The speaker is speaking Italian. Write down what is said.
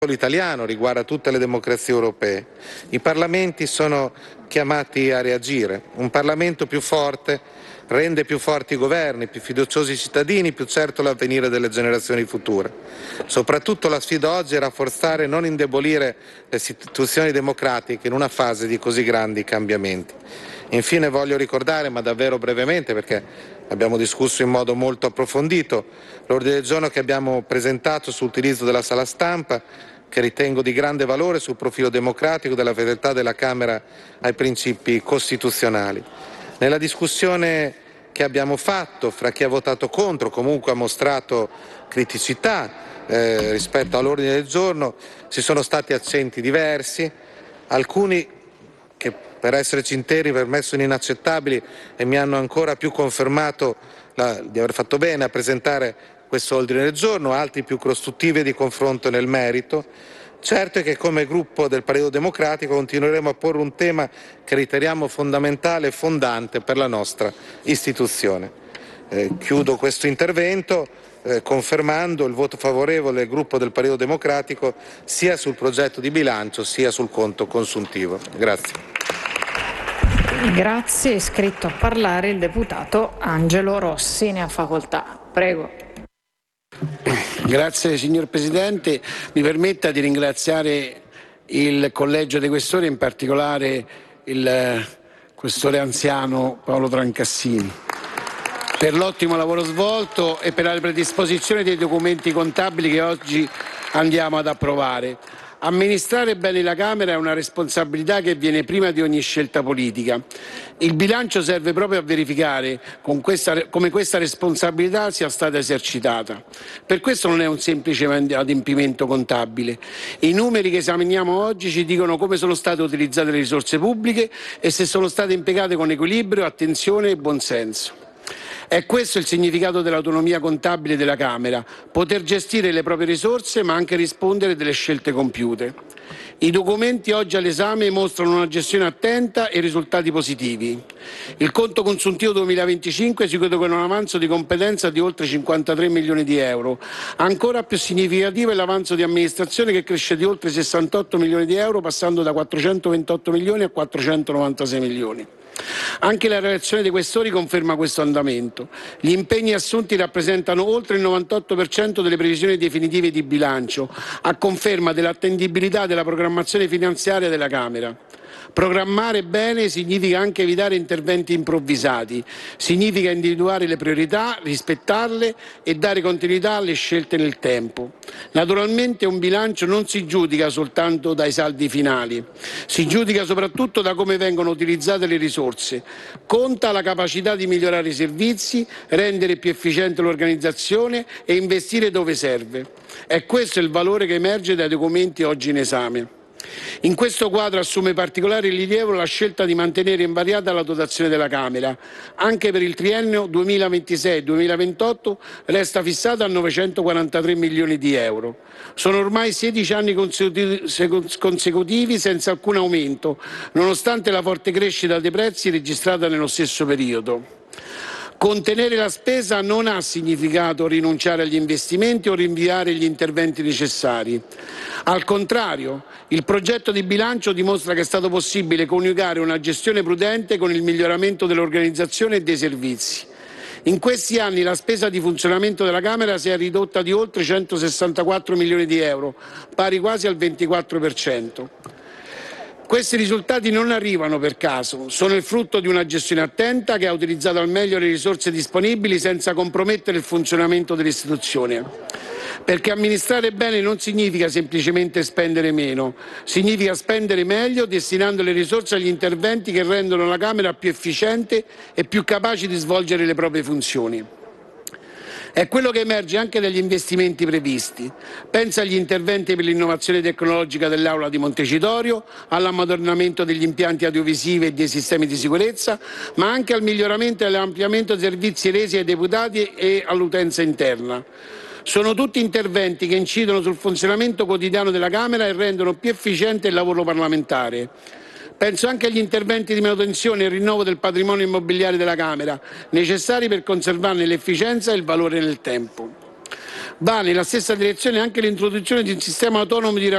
italiano, riguarda tutte le democrazie europee. I parlamenti sono chiamati a reagire. Un Parlamento più forte rende più forti i governi, più fiduciosi i cittadini, più certo l'avvenire delle generazioni future. Soprattutto la sfida oggi è rafforzare e non indebolire le istituzioni democratiche in una fase di così grandi cambiamenti. Infine voglio ricordare, ma davvero brevemente perché abbiamo discusso in modo molto approfondito, l'ordine del giorno che abbiamo presentato sull'utilizzo della sala stampa, che ritengo di grande valore sul profilo democratico della fedeltà della Camera ai principi costituzionali. Nella discussione che abbiamo fatto, fra chi ha votato contro, comunque ha mostrato criticità rispetto all'ordine del giorno, ci sono stati accenti diversi, alcuni che per essere sinceri per me sono inaccettabili e mi hanno ancora più confermato di aver fatto bene a presentare questo ordine del giorno, altri più costruttivi e di confronto nel merito. Certo è che come gruppo del Partito Democratico continueremo a porre un tema che riteniamo fondamentale e fondante per la nostra istituzione. Chiudo questo intervento confermando il voto favorevole del gruppo del Partito Democratico sia sul progetto di bilancio sia sul conto consuntivo. Grazie. Grazie. È iscritto a parlare il deputato Angelo Rossi, ne ha facoltà. Prego. Grazie signor Presidente, mi permetta di ringraziare il Collegio dei Questori, in particolare il Questore anziano Paolo Trancassini, per l'ottimo lavoro svolto e per la predisposizione dei documenti contabili che oggi andiamo ad approvare. Amministrare bene la Camera è una responsabilità che viene prima di ogni scelta politica. Il bilancio serve proprio a verificare come questa responsabilità sia stata esercitata. Per questo non è un semplice adempimento contabile. I numeri che esaminiamo oggi ci dicono come sono state utilizzate le risorse pubbliche e se sono state impiegate con equilibrio, attenzione e buonsenso. È questo il significato dell'autonomia contabile della Camera, poter gestire le proprie risorse ma anche rispondere delle scelte compiute. I documenti oggi all'esame mostrano una gestione attenta e risultati positivi. Il conto consuntivo 2025 si chiude con un avanzo di competenza di oltre 53 milioni di euro. Ancora più significativo è l'avanzo di amministrazione che cresce di oltre 68 milioni di euro, passando da 428 milioni a 496 milioni. Anche la relazione dei Questori conferma questo andamento. Gli impegni assunti rappresentano oltre il 98% delle previsioni definitive di bilancio, a conferma dell'attendibilità della programmazione finanziaria della Camera. Programmare bene significa anche evitare interventi improvvisati, significa individuare le priorità, rispettarle e dare continuità alle scelte nel tempo. Naturalmente un bilancio non si giudica soltanto dai saldi finali, si giudica soprattutto da come vengono utilizzate le risorse. Conta la capacità di migliorare i servizi, rendere più efficiente l'organizzazione e investire dove serve. È questo il valore che emerge dai documenti oggi in esame. In questo quadro assume particolare rilievo la scelta di mantenere invariata la dotazione della Camera. Anche per il triennio 2026-2028 resta fissata a 943 milioni di euro. Sono ormai 16 anni consecutivi senza alcun aumento, nonostante la forte crescita dei prezzi registrata nello stesso periodo. Contenere la spesa non ha significato rinunciare agli investimenti o rinviare gli interventi necessari. Al contrario, il progetto di bilancio dimostra che è stato possibile coniugare una gestione prudente con il miglioramento dell'organizzazione e dei servizi. In questi anni la spesa di funzionamento della Camera si è ridotta di oltre 164 milioni di euro, pari quasi al 24%. Questi risultati non arrivano per caso, sono il frutto di una gestione attenta che ha utilizzato al meglio le risorse disponibili senza compromettere il funzionamento dell'istituzione. Perché amministrare bene non significa semplicemente spendere meno, significa spendere meglio destinando le risorse agli interventi che rendono la Camera più efficiente e più capace di svolgere le proprie funzioni. È quello che emerge anche dagli investimenti previsti. Pensa agli interventi per l'innovazione tecnologica dell'Aula di Montecitorio, all'ammodernamento degli impianti audiovisivi e dei sistemi di sicurezza, ma anche al miglioramento e all'ampliamento dei servizi resi ai deputati e all'utenza interna. Sono tutti interventi che incidono sul funzionamento quotidiano della Camera e rendono più efficiente il lavoro parlamentare. Penso anche agli interventi di manutenzione e rinnovo del patrimonio immobiliare della Camera, necessari per conservarne l'efficienza e il valore nel tempo. Va nella stessa direzione anche l'introduzione di un sistema autonomo di